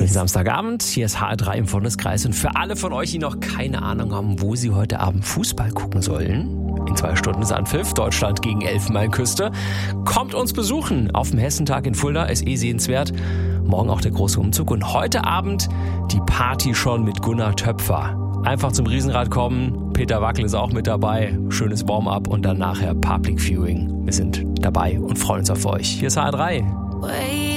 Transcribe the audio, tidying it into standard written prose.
Schönen Samstagabend, hier ist HR3 im Freundeskreis. Und für alle von euch, die noch keine Ahnung haben, wo sie heute Abend Fußball gucken sollen, in 2 Stunden ist Anpfiff, Deutschland gegen Elfenbeinküste. Kommt uns besuchen auf dem Hessentag in Fulda, ist sehenswert. Morgen auch der große Umzug und heute Abend die Party schon mit Gunnar Töpfer. Einfach zum Riesenrad kommen, Peter Wackel ist auch mit dabei, schönes Warm-up und dann nachher Public Viewing. Wir sind dabei und freuen uns auf euch. Hier ist HR3.